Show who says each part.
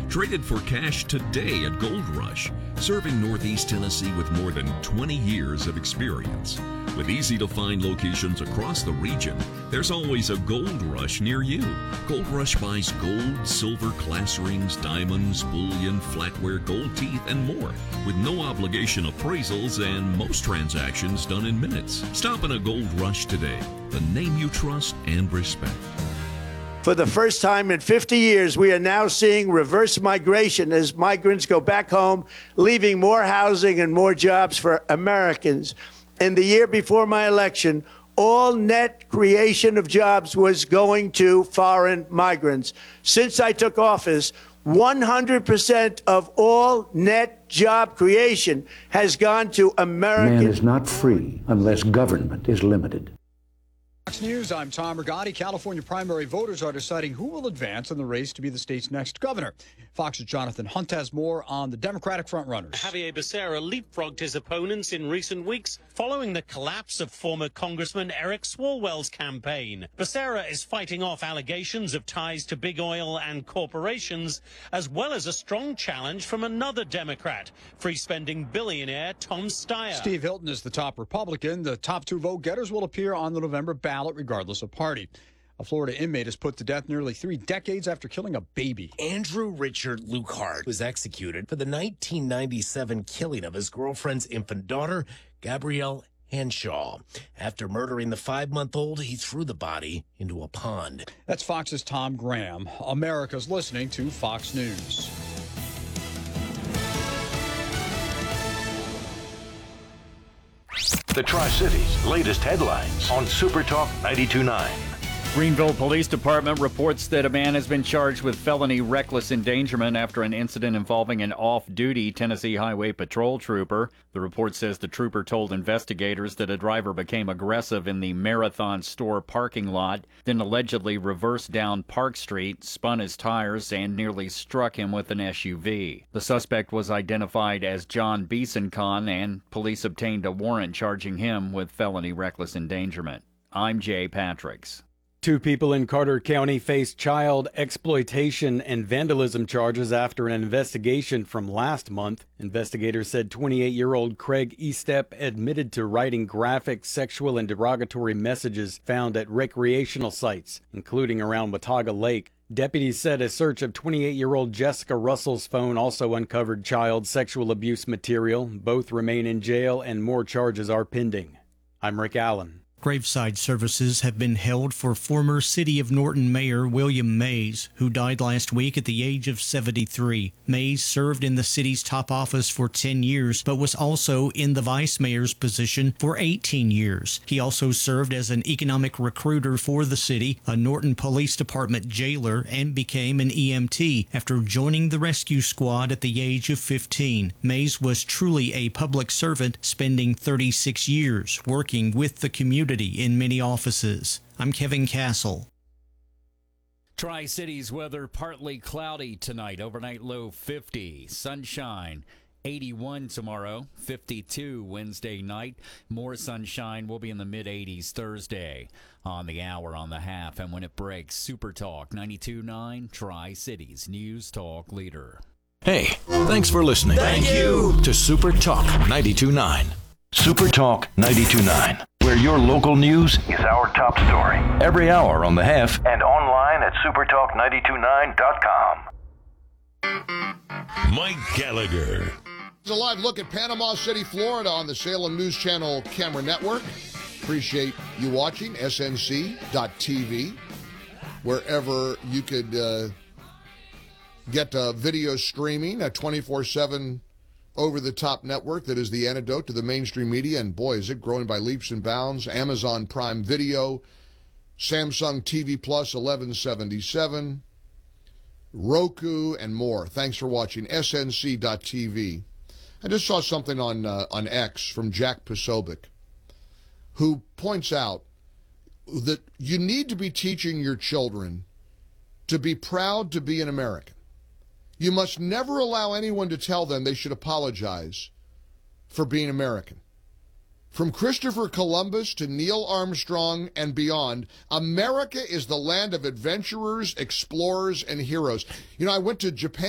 Speaker 1: Trade it for cash today at Gold Rush, serving Northeast Tennessee with more than 20 years of experience. With easy-to-find locations across the region, there's always a Gold Rush near you. Gold Rush buys gold, silver, class rings, diamonds, bullion, flatware, gold teeth, and more, with no obligation appraisals and most transactions done in minutes. Stop in a Gold Rush today, the name you trust and respect.
Speaker 2: For the first time in 50 years, we are now seeing reverse migration as migrants go back home, leaving more housing and more jobs for Americans. In the year before my election, all net creation of jobs was going to foreign migrants. Since I took office, 100% of all net job creation has gone to Americans.
Speaker 3: Man is not free unless government is limited.
Speaker 4: Fox News, I'm Tom Rigotti. California primary voters are deciding who will advance in the race to be the state's next governor. Fox's Jonathan Hunt has more on the Democratic frontrunners.
Speaker 5: Javier Becerra leapfrogged his opponents in recent weeks following the collapse of former Congressman Eric Swalwell's campaign. Becerra is fighting off allegations of ties to big oil and corporations, as well as a strong challenge from another Democrat, free-spending billionaire Tom Steyer.
Speaker 4: Steve Hilton is the top Republican. The top two vote-getters will appear on the November ballot regardless of party. A Florida inmate is put to death nearly 3 decades after killing a baby.
Speaker 6: Andrew Richard Lukehart was executed for the 1997 killing of his girlfriend's infant daughter, Gabrielle Henshaw. After murdering the 5-month-old, he threw the body into a pond.
Speaker 4: That's Fox's Tom Graham. America's listening to Fox News.
Speaker 7: The Tri-Cities' latest headlines on Super Talk 92.9.
Speaker 8: Greenville Police Department reports that a man has been charged with felony reckless endangerment after an incident involving an off-duty Tennessee Highway Patrol trooper. The report says the trooper told investigators that a driver became aggressive in the Marathon store parking lot, then allegedly reversed down Park Street, spun his tires, and nearly struck him with an SUV. The suspect was identified as John Beeson-Con, and police obtained a warrant charging him with felony reckless endangerment. I'm Jay Patricks.
Speaker 9: 2 people in Carter County face child exploitation and vandalism charges after an investigation from last month. Investigators said 28-year-old Craig Estep admitted to writing graphic, sexual, and derogatory messages found at recreational sites, including around Watauga Lake. Deputies said a search of 28-year-old Jessica Russell's phone also uncovered child sexual abuse material. Both remain in jail and more charges are pending. I'm Rick Allen.
Speaker 10: Graveside services have been held for former City of Norton Mayor William Mays, who died last week at the age of 73. Mays served in the city's top office for 10 years, but was also in the vice mayor's position for 18 years. He also served as an economic recruiter for the city, a Norton Police Department jailer, and became an EMT after joining the rescue squad at the age of 15. Mays was truly a public servant, spending 36 years working with the community in many offices. I'm Kevin Castle.
Speaker 8: Tri-Cities weather partly cloudy tonight. Overnight low 50. Sunshine 81 tomorrow. 52 Wednesday night. More sunshine. Will be in the mid-80s Thursday. On the hour, on the half, and when it breaks, Super Talk 92.9 Tri-Cities News Talk Leader.
Speaker 7: Hey, thanks for listening.
Speaker 6: Thank you
Speaker 7: to Super Talk 92.9. Super Talk 92.9, where your local news is our top story. Every hour on the half and online at supertalk929.com.
Speaker 1: Mike Gallagher.
Speaker 11: It's a live look at Panama City, Florida on the Salem News Channel Camera Network. Appreciate you watching, snc.tv, wherever you could get video streaming at 24/7 over-the-top network that is the antidote to the mainstream media, and boy, is it growing by leaps and bounds. Amazon Prime Video, Samsung TV Plus 1177, Roku, and more. Thanks for watching, snc.tv. I just saw something on X from Jack Posobiec, who points out that you need to be teaching your children to be proud to be an American. You must never allow anyone to tell them they should apologize for being American. From Christopher Columbus to Neil Armstrong and beyond, America is the land of adventurers, explorers, and heroes. You know, I went to Japan